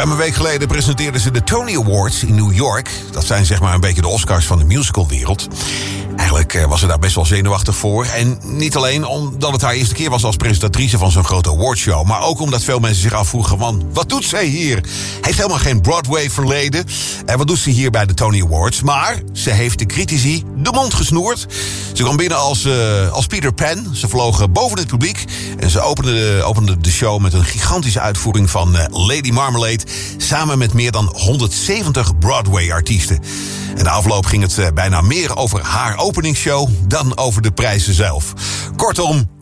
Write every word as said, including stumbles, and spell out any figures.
Ruim een week geleden presenteerden ze de Tony Awards in New York. Dat zijn zeg maar een beetje de Oscars van de musicalwereld. Eigenlijk was ze daar best wel zenuwachtig voor. En niet alleen omdat het haar eerste keer was als presentatrice van zo'n grote awardshow, maar ook omdat veel mensen zich afvroegen van, wat doet zij hier? Heeft helemaal geen Broadway-verleden. En wat doet ze hier bij de Tony Awards? Maar ze heeft de critici de mond gesnoerd. Ze kwam binnen als, uh, als Peter Pan. Ze vlogen boven het publiek. En ze opende, opende de show met een gigantische uitvoering van uh, Lady Marmalade, samen met meer dan honderdzeventig Broadway-artiesten. En de afloop ging het uh, bijna meer over haar openingsshow dan over de prijzen zelf. Kortom,